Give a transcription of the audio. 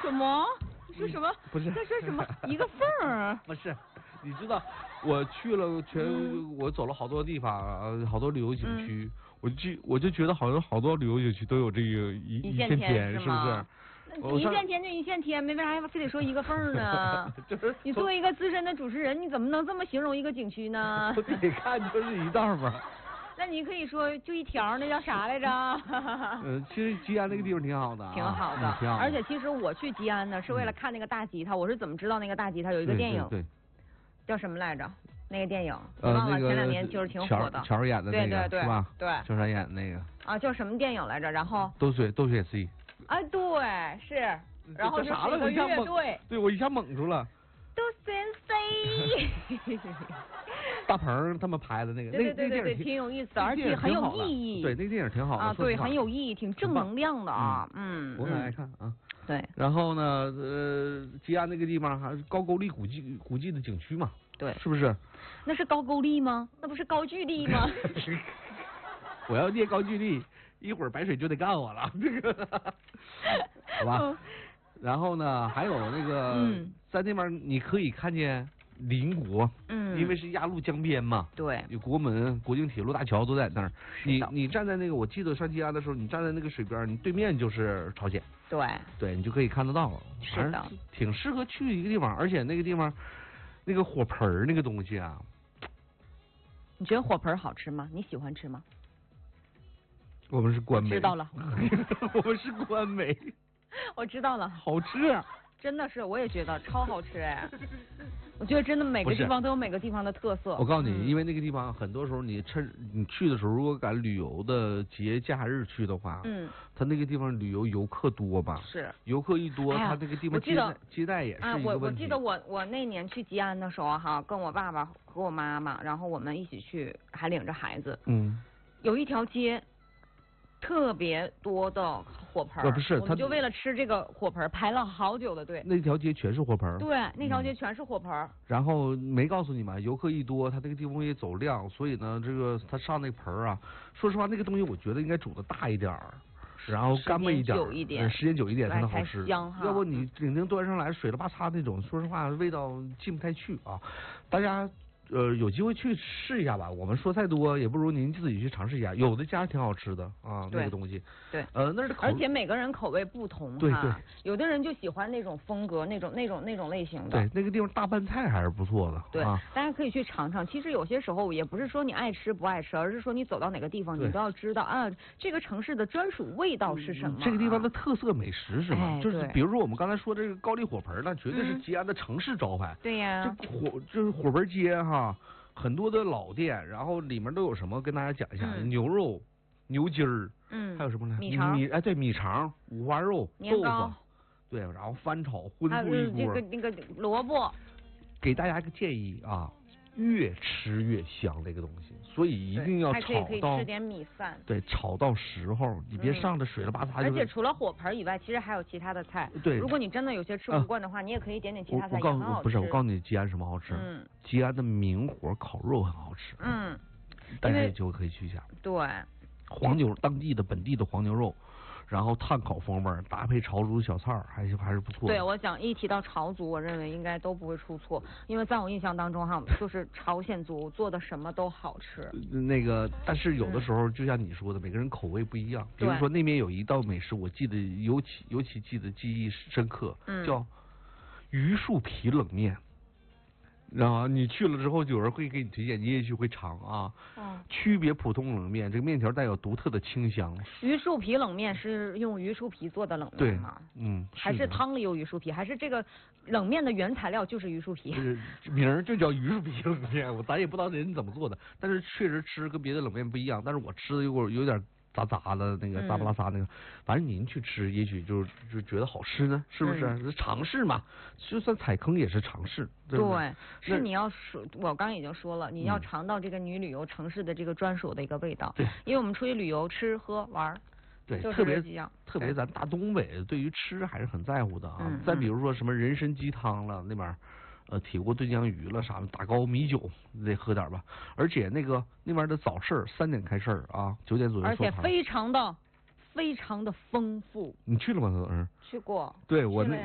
什么？你说什么？ 不是在说什么？一个缝儿？ 不是，你知道我去了我走了好多地方，好多旅游景区，我就觉得好像好多旅游景区都有这个一线天，是不是？ 一线天就一线天，没为啥非得说一个缝儿呢？就是你作为一个资深的主持人，你怎么能这么形容一个景区呢？ 我得看就是一道嘛。 那你可以说就一条，那叫啥来着？ 其实吉安那个地方挺好的， 挺好的， 挺好的。 而且其实我去吉安呢，是为了看那个大吉他。我是怎么知道那个大吉他有一个电影？ 对， 叫什么来着？那个电影忘了，前2年就是挺火的。 乔演的那个， 对是吧？ 对， 乔杉演的那个。 啊，叫什么电影来着？然后都水 C。 啊，对，是。然后就是一个乐队。 对，我一下懵住了。 都先 C。 大鹏他们拍的那个， 对，挺有意思的，而且很有意义。 对，那个电影挺好的啊，对，很有意义，挺正能量的啊。 我很爱看啊。 对。 然后呢，吉安那个地方还是高句丽古迹的景区嘛？ 对， 是不是？ 那是高句丽吗？那不是高句丽吗？ 我要念高句丽，一会儿白水就得干我了，这个，好吧？然后呢，还有那个，在那边你可以看见邻国，因为是鸭绿江边嘛， 对， 有国门、国境铁路大桥都在那儿。你站在那个，我记得上吉安的时候，你站在那个水边，你对面就是朝鲜，对，你就可以看得到。 是的， 挺适合去一个地方，而且那个地方那个火盆那个东西啊， 你觉得火盆好吃吗？你喜欢吃吗？ 我们是官媒， 知道了， 我们是官媒。 我知道了， 好吃， 真的是，我也觉得超好吃哎！我觉得真的每个地方都有每个地方的特色。 我告诉你，因为那个地方很多时候你趁你去的时候，如果赶旅游的节假日去的话，他那个地方旅游游客多吧？ 是， 游客一多，他那个地方接待也是一个问题。 我记得我那年去吉安的时候哈，跟我爸爸和我妈妈，然后我们一起去，还领着孩子，有一条街。特别多的火盆， 不是， 我们就为了吃这个火盆排了好久的队。 那条街全是火盆。 对，那条街全是火盆。 然后没告诉你嘛，游客一多，他那个地方也走量，所以呢，这个他上那盆啊，说实话，那个东西我觉得应该煮的大一点儿，然后干巴一点，时间久一点才能好吃。 香哈。 要不你顶顶端上来水了吧嚓那种，说实话味道进不太去啊。大家。有机会去试一下吧。我们说太多，也不如您自己去尝试一下。有的家挺好吃的啊，那个东西。 对。 那是而且每个人口味不同哈。 对。 有的人就喜欢那种风格，那种类型的。 对，那个地方大拌菜还是不错的。 对，大家可以去尝尝。其实有些时候也不是说你爱吃不爱吃，而是说你走到哪个地方，你都要知道啊，这个城市的专属味道是什么。 这个地方的特色美食是吗？就是比如说我们刚才说这个高丽火盆，那绝对是吉安的城市招牌。 对呀。 就是火盆街哈。很多的老店，然后里面都有什么？跟大家讲一下：牛肉、牛筋儿，还有什么呢？ 米肠， 对，米肠、五花肉、豆腐，对，然后翻炒荤素一锅。 那个萝卜。 给大家一个建议啊，越吃越香这个东西，所以一定要炒到。 可以吃点米饭。 对，炒到时候，你别上着水了吧嚓。 而且除了火盆以外，其实还有其他的菜。 对， 如果你真的有些吃不惯的话，你也可以点其他菜，也很好吃。 不是，我告诉你，吉安什么好吃？吉安的明火烤肉很好吃。大家就可以去一下。 对。 黄牛，当地的本地的黄牛肉。然后炭烤风味搭配潮族小菜还是不错的。 对，我想一提到潮族，我认为应该都不会出错，因为在我印象当中哈，就是朝鲜族做的什么都好吃。 那个，但是有的时候就像你说的，每个人口味不一样。比如说那边有一道美食，我记得尤其记忆深刻，叫榆树皮冷面。然后你去了之后，有人会给你推荐，你也许会尝啊。区别普通冷面，这个面条带有独特的清香。 榆树皮冷面是用榆树皮做的冷面吗？还是汤里有榆树皮，还是这个冷面的原材料就是榆树皮？ 名就叫榆树皮冷面，咱也不知道人怎么做的，但是确实吃跟别的冷面不一样。但是我吃的有点杂的那个杂不拉撒那个，反正您去吃，也许就觉得好吃呢，是不是？尝试嘛，就算踩坑也是尝试。对， 是你要说，我刚已经说了，你要尝到这个女旅游城市的这个专属的一个味道。 对， 因为我们出去旅游吃喝玩， 对， 就是特别咱大东北对于吃还是很在乎的啊。再比如说什么人参鸡汤了，那边。铁锅炖江鱼了啥的，打高米酒得喝点吧。而且那边的早市3点开市啊，9点左右收摊。 而且非常的丰富。 你去了吗，早上？ 去过。 对，我